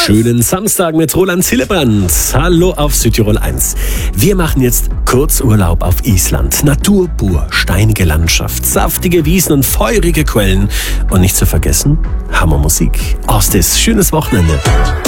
Schönen Samstag mit Roland Hillebrand. Hallo auf Südtirol 1. Wir machen jetzt Kurzurlaub auf Island. Natur pur, steinige Landschaft, saftige Wiesen und feurige Quellen. Und nicht zu vergessen, Hammermusik. Ostis, schönes Wochenende.